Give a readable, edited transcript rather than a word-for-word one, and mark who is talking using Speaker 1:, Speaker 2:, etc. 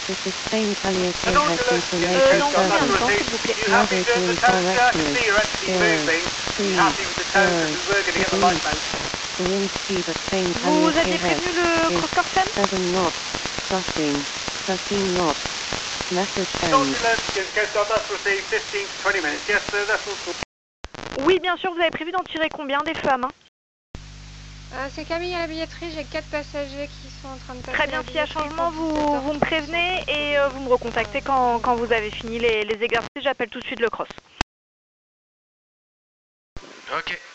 Speaker 1: If the Spain Palliative
Speaker 2: Non,
Speaker 1: has
Speaker 2: s'il
Speaker 1: information
Speaker 2: vous plaît.
Speaker 1: rather to directly, the wind speed at Spain
Speaker 3: Vous aviez
Speaker 1: Palliative
Speaker 3: prévenu le cross Corsen?
Speaker 1: 7 knots, crossing, 13 knots. Message end.
Speaker 3: Oui, bien sûr, vous avez prévu d'en tirer combien des feux à main?
Speaker 4: C'est Camille à la billetterie, j'ai 4 passagers qui sont en train de passer.
Speaker 3: Très bien, s'il y a changement, vous me prévenez et vous me recontactez quand vous avez fini les exercices. J'appelle tout de suite le cross.
Speaker 5: Ok.